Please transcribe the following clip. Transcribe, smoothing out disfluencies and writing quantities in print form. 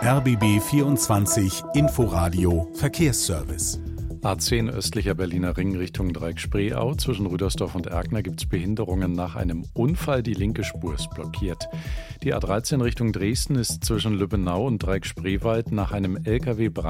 RBB 24 Inforadio Verkehrsservice. A10 östlicher Berliner Ring Richtung Dreieck-Spreeau. Zwischen Rüdersdorf und Erkner gibt es Behinderungen nach einem Unfall. Die linke Spur ist blockiert. Die A13 Richtung Dresden ist zwischen Lübbenau und Dreieck-Spreewald nach einem LKW